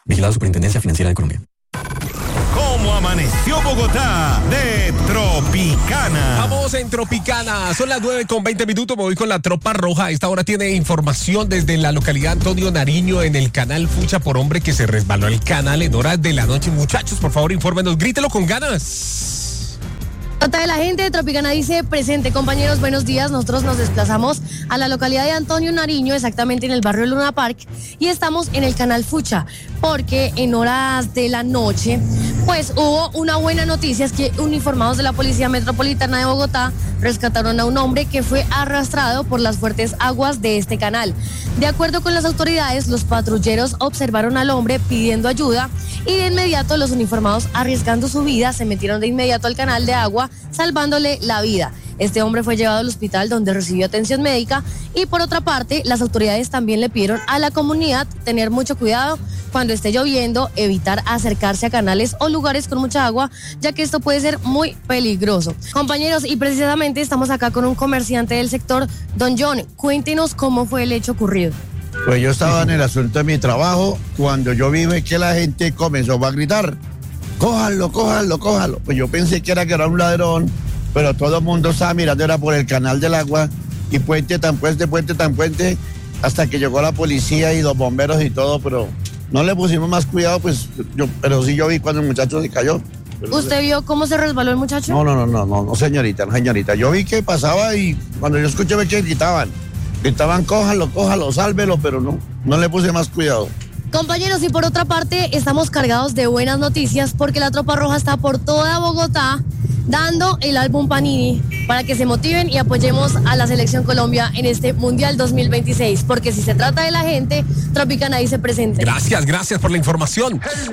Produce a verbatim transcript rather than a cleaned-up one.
Vigilado Superintendencia Financiera de Colombia. ¿Cómo amaneció Bogotá? De Tropicana. Vamos en Tropicana. Son las nueve con veinte minutos. Me voy con la tropa roja. A esta hora tiene información desde la localidad Antonio Nariño en el canal Fucha por hombre que se resbaló el canal en horas de la noche. Muchachos, por favor, infórmenos. Grítelo con ganas. Nota de la gente de Tropicana dice presente. Compañeros, buenos días. Nosotros nos desplazamos a la localidad de Antonio Nariño, exactamente en el barrio Luna Park, y estamos en el canal Fucha, porque en horas de la noche, pues hubo una buena noticia, es que uniformados de la Policía Metropolitana de Bogotá rescataron a un hombre que fue arrastrado por las fuertes aguas de este canal. De acuerdo con las autoridades, los patrulleros observaron al hombre pidiendo ayuda y de inmediato los uniformados, arriesgando su vida, se metieron de inmediato al canal de agua, salvándole la vida. Este hombre fue llevado al hospital donde recibió atención médica y por otra parte, las autoridades también le pidieron a la comunidad tener mucho cuidado cuando esté lloviendo, evitar acercarse a canales o lugares con mucha agua, ya que esto puede ser muy peligroso. Compañeros, y precisamente estamos acá con un comerciante del sector. Don John, cuéntenos cómo fue el hecho ocurrido. Pues yo estaba en el asunto de mi trabajo cuando yo vi que la gente comenzó a gritar, cójanlo, cójanlo, cójanlo. Pues yo pensé que era que era un ladrón, pero todo el mundo estaba mirando, era por el canal del agua, y puente tan puente, puente tan puente, hasta que llegó la policía y los bomberos y todo, pero no le pusimos más cuidado, pues yo, pero sí yo vi cuando el muchacho se cayó. ¿Usted vio cómo se resbaló el muchacho? No, no, no, no, no, no, señorita, no, señorita. Yo vi que pasaba y cuando yo escuché que gritaban, gritaban, cójalo, cójalo, sálvelo, pero no, no le puse más cuidado. Compañeros, y por otra parte, estamos cargados de buenas noticias porque la Tropa Roja está por toda Bogotá dando el álbum Panini para que se motiven y apoyemos a la Selección Colombia en este Mundial dos mil veintiséis, porque si se trata de la gente, Tropicana dice presente. Gracias, gracias por la información.